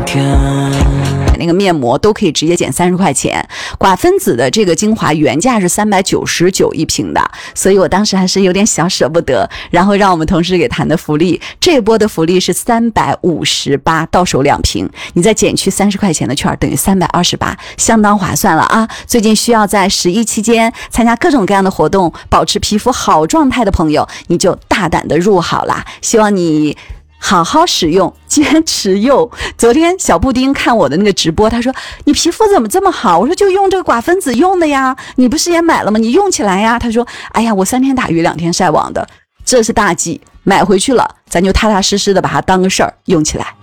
那个面膜都可以直接减30块钱。寡分子的这个精华原价是399一瓶的，所以我当时还是有点小舍不得，然后让我们同事给谈的福利，这一波的福利是358，到手2瓶，你再减去30块钱的券等于328，相当划算了啊！最近需要在11期间参加各种各样的活动，保持皮肤好状态的朋友，你就大胆的入好啦，希望你好好使用，坚持用。昨天小布丁看我的那个直播，他说你皮肤怎么这么好？我说就用这个寡分子用的呀，你不是也买了吗？你用起来呀。他说哎呀，我3天打鱼2天晒网的，这是大忌，买回去了咱就踏踏实实的把它当个事儿用起来。